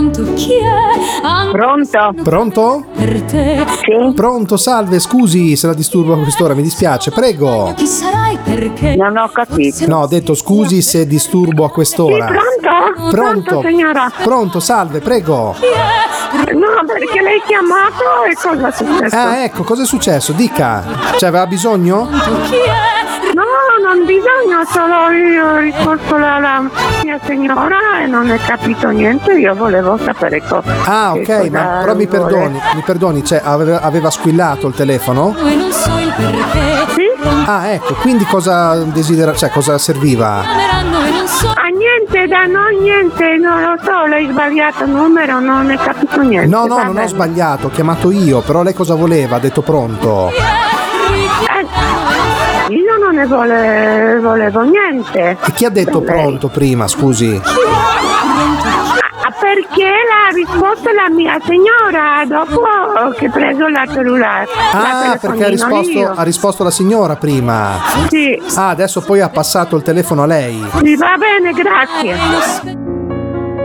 pronto, chi è? Pronto? Pronto? Per te. Sì? Pronto, salve, scusi se la disturbo a quest'ora, mi dispiace, prego. Chi sarai, perché? Non ho capito. No, ho detto scusi se disturbo a Sì, quest'ora. pronto? Pronto? Signora? Pronto, salve, prego. No, perché lei ha chiamato e cosa è successo? Ah, ecco, cosa è successo? Dica. Cioè, aveva bisogno? Chi è? No, non bisogna, solo io ho risposto la mia signora e non ho capito niente, io volevo sapere cosa. Ah, ok, ma però mi perdoni, cioè, aveva squillato il telefono? E non so il perché. Sì? Ah, ecco, quindi cosa desidera, cioè, cosa serviva? Chiameranno e non so. Ah, niente, niente, non lo so, lei ha sbagliato il numero, non ho capito niente. No, Va non ho bene. sbagliato, ho chiamato io, però lei cosa voleva? Ha detto pronto. Io non ne volevo niente. E chi ha detto Lei. pronto prima, scusi? Perché l'ha risposto la mia signora dopo che ho preso la cellulare. Ah, perché ha risposto la signora prima. Sì, Ah, adesso poi ha passato il telefono a lei. sì, va bene, grazie.